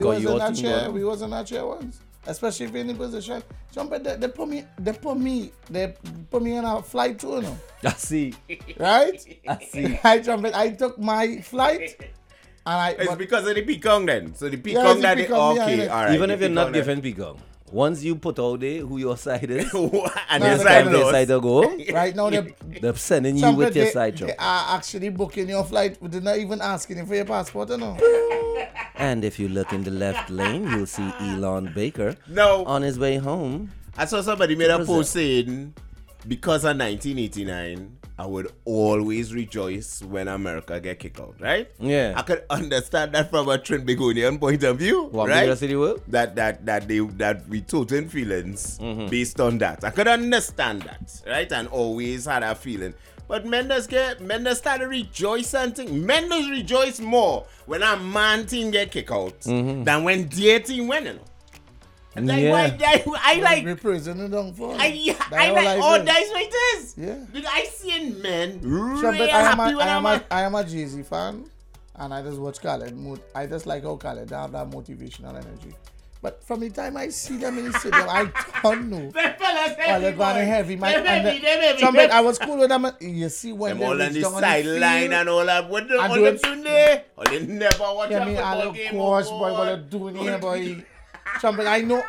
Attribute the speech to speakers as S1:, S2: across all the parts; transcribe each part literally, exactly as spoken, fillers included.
S1: We was in that chair. We was in that chair once. Especially if you're in the position. Trumpet, they, they put me, they put me, they put me in a flight too, you know.
S2: I see.
S1: Right?
S2: I see.
S1: I Trumpet, I took my flight. And I,
S3: it's
S1: but,
S3: because of the peacock then. So the
S1: Yeah,
S3: peacock
S1: it's
S3: that
S1: the
S3: they,
S1: peacock, yeah,
S3: okay,
S1: yeah.
S3: all right.
S2: Even
S3: the
S2: if you're not
S3: peacock that-
S2: given peacock, once you put out there who your side is,
S3: and
S1: No,
S3: your
S1: no,
S3: side
S1: no,
S2: your
S3: lost.
S2: side to go,
S1: right now, they,
S2: they're sending you
S1: Trumpet,
S2: with your
S1: they,
S2: side
S1: they
S2: job.
S1: are actually booking your flight. They're not even asking you for your passport, you know.
S2: And if you look in the left lane, you'll see Elon Baker
S3: No.
S2: on his way home.
S3: I saw somebody made a
S2: Brazil.
S3: post saying, because of nineteen eighty-nine, I would always rejoice when America get kicked out, right?
S2: Yeah.
S3: I could understand that from a Trinbagonian point of view,
S2: What
S3: right?
S2: right? City world?
S3: That that that they that we told in feelings
S2: Mm-hmm.
S3: based on that. I could understand that, right? And always had a feeling. But men does get men does start to rejoice and thing. Men does rejoice more when a man team get kicked out
S2: Mm-hmm.
S3: than when their team win, you know. And like,
S2: Yeah.
S3: why, I, I like
S1: We're praising the downfall.
S3: I, yeah,
S1: That's
S3: I
S1: all
S3: like,
S1: I
S3: oh,
S1: do.
S3: that's what it is.
S1: Yeah.
S3: Did I see men
S1: Sure,
S3: real
S1: but I am,
S3: happy
S1: a,
S3: when
S1: I, am
S3: I'm
S1: a, I am a Jay-Z fan, and I just watch Khaled. mo- I just like how Khaled they have that motivational energy. But from the time I see them in the stadium, I don't know.
S3: Them fellas
S1: Oh, they're going heavy, man.
S3: Them
S1: And
S3: heavy,
S1: the-
S3: them heavy.
S1: Trumpet, I was cool with them. You see when
S3: Them
S1: they
S3: all on
S1: reach
S3: the
S1: down on
S3: sideline
S1: field,
S3: and all that. What the,
S1: And
S3: all
S1: doing-
S3: them Sunday? Oh, they never watch
S1: Yeah,
S3: a
S1: me,
S3: football
S1: and of
S3: game.
S1: course,
S3: oh,
S1: boy, what they're doing here, boy. Trumpet, I know.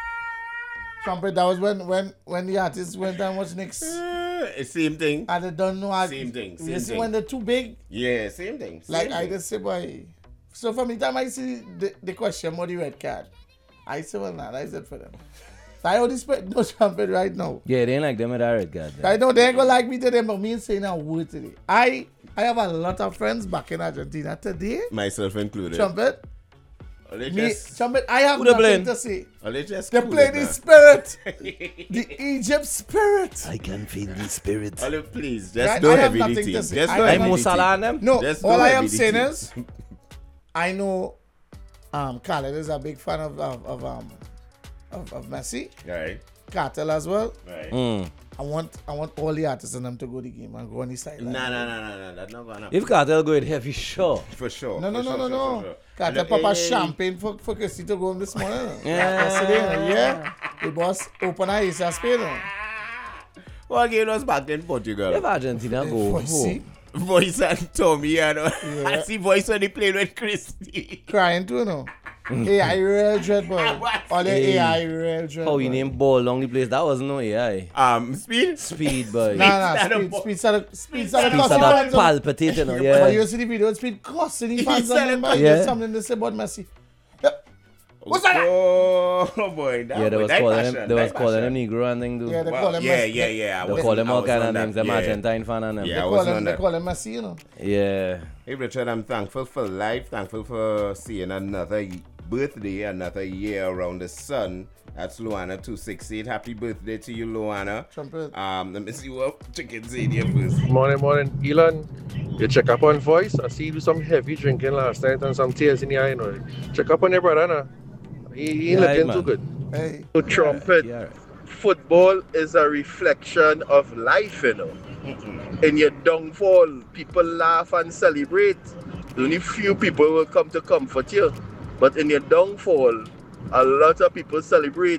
S1: Trumpet, that was when when when the artists went and watched Knicks.
S3: Uh, same thing.
S1: And they don't know how.
S3: Same thing,
S1: You
S3: same
S1: see
S3: thing.
S1: when they're too big,
S3: Yeah, same thing. Same
S1: like I
S3: thing.
S1: just say, boy. So from the time I see the, the question about the red card, I say, well, nah, that's it for them. So I only spread no Trumpet right now.
S2: Yeah, they ain't like them with that red card.
S1: I know they ain't gonna like me today, but me ain't saying a word today. I I have a lot of friends back in Argentina today.
S3: Myself included.
S1: Trumpet,
S3: Oh, they
S1: me,
S3: just,
S1: Trumpet, I have
S2: Who they
S1: nothing
S2: playing?
S1: to say.
S3: oh, they just
S1: They
S3: cool
S1: play
S3: it
S1: the
S3: now.
S1: spirit, the Egypt spirit.
S2: I can feel the spirit.
S3: Oh, please, just
S1: Right,
S3: don't
S1: I have
S3: heavy the
S1: nothing
S3: team.
S1: to
S3: Just
S1: say.
S3: don't
S1: I
S3: heavy
S1: have
S2: Hey,
S3: the
S2: Mo
S3: team.
S2: Salah and them?
S1: No,
S3: Just
S1: all
S3: don't
S1: I
S3: heavy
S1: am
S3: the
S1: saying
S3: team.
S1: is, I know um, Khaled is a big fan of of, of um of, of Messi,
S3: Right,
S1: Cartel as well.
S3: right.
S2: Mm.
S1: I want I want all the artists in them to go the game and go on the sideline.
S3: Nah, nah, nah, nah, nah. That's not gonna
S2: If Cartel go it heavy, sure.
S3: For sure.
S1: No, no,
S3: for
S1: no,
S3: sure,
S1: no,
S3: sure,
S1: no.
S3: sure, sure.
S1: Cartel
S3: And,
S1: Papa
S3: hey,
S1: champagne for, for Christy to go home this morning.
S2: Yeah.
S1: Yesterday, yeah. The boss open her Ace of Spades.
S3: What game was back in Portugal?
S2: If Argentina go
S1: See,
S2: home,
S3: Voice and Tommy and uh,
S1: Yeah.
S3: I see voice when he played with Christy.
S1: crying too, no. A I real dread boy. All the
S2: Hey.
S1: A I real dread
S2: how
S1: boy.
S2: you name ball down the place, that wasn't no A I.
S3: Um, speed.
S2: Speed, boy.
S1: Nah, nah,
S3: Speed
S1: speed,
S3: boy.
S1: speed, started, speed,
S3: started
S1: started
S2: Piece
S1: cussing
S2: of that
S1: fans out.
S2: palpitating, you know,
S1: But
S2: yeah.
S1: you see the video, speed cussing the
S3: He
S1: fans
S3: said
S1: and
S3: it,
S1: them, but
S3: man.
S2: Yeah.
S1: there's something to say about Messi. Yeah. What's that?
S3: Oh, oh boy. That
S2: Yeah, they
S3: boy,
S2: was
S3: that
S2: calling
S3: passion,
S2: him, they was
S3: that
S2: calling him
S3: passion.
S2: Negro and thing, dude.
S1: Yeah, they
S3: Wow.
S1: call him
S3: Yeah,
S1: Messi.
S3: yeah, yeah. I
S2: They
S3: was-
S2: call him
S3: I
S2: all
S3: was
S2: kind
S3: on
S2: of
S3: that.
S2: names, them
S3: Yeah.
S2: Argentine fan and them.
S3: Yeah,
S1: They
S3: I
S1: call
S3: was
S1: him,
S3: on
S1: they
S3: that.
S1: call him Messi, you know.
S2: Yeah.
S3: Hey, Richard, I'm thankful for life, thankful for seeing another birthday, another year around the sun. That's Luana two sixty-eight. Happy birthday to you, Luana.
S1: Trumpet.
S3: Um, let me see what chicken's in here first.
S4: Morning, morning. Elon, you check up on voice. I see you do some heavy drinking last night and some tears in your eye. You know. Check up on your brother, nah. He, he ain't
S2: Yeah,
S4: looking
S2: man.
S4: too good.
S1: Hey.
S4: So trumpet,
S2: Yeah.
S4: football is a reflection of life, you know. In your downfall, people laugh and celebrate. Only few people will come to comfort you. But in your downfall, a lot of people celebrate.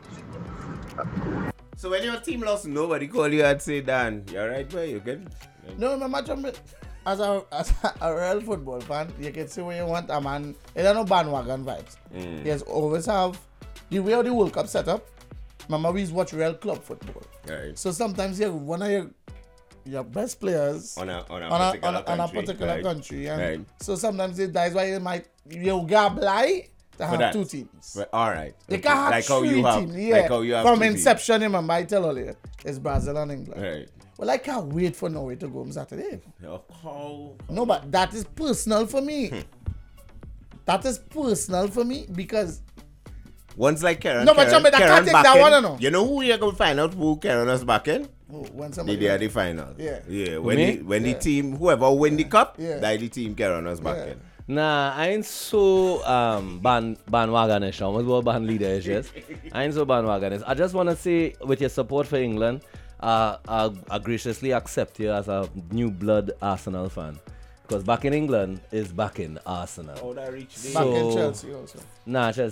S3: So when your team lost, nobody call you and say, Dan, you alright, boy? You good?
S1: No, remember, Trumpet, as a, as a real football fan, you can say what you want, a man. There are no bandwagon vibes.
S3: Mm.
S1: Yes, always have the way of the World Cup set up. Remember, we used to watch real club football.
S3: Right.
S1: So sometimes you have one of your your best players
S3: On a, on a
S1: on a,
S3: particular
S1: on a, on a
S3: country,
S1: particular
S3: right?
S1: country. And
S3: Right.
S1: so sometimes it, that's why you might you gably to have
S3: that.
S1: two teams.
S3: Right, all right.
S1: You
S3: Okay.
S1: can have
S3: like how
S1: three
S3: you have,
S1: teams. Yeah.
S3: like how you have
S1: From
S3: two
S1: inception, remember, I tell earlier, it's Brazil and England.
S3: teams. Right.
S1: Well, I can't wait for Norway to go on Saturday.
S3: How?
S1: No, but that is personal for me.
S3: Hmm.
S1: That is personal for me because
S3: One's like Karen.
S1: No, but
S3: Karen,
S1: Chummy, I can't
S3: Karen
S1: take that
S3: backing.
S1: one, you know.
S3: You know who you're gonna find out who Karen was backing?
S1: oh, when
S3: The
S1: somebody
S3: day of the final.
S1: Yeah.
S3: Yeah. When
S2: Me?
S3: the when
S1: Yeah.
S3: the team whoever win the cup,
S1: Yeah.
S3: that the team Karen was backing.
S2: Nah, I ain't so um ban bandwagonish. I almost about band leader is just. I ain't so bandwagonish. I just wanna say with your support for England, uh, I, I graciously accept you as a new blood Arsenal fan. Because back in England is back in Arsenal.
S3: Oh, that rich day.
S1: Back in
S2: So-
S1: Chelsea also.
S2: Nah, Chelsea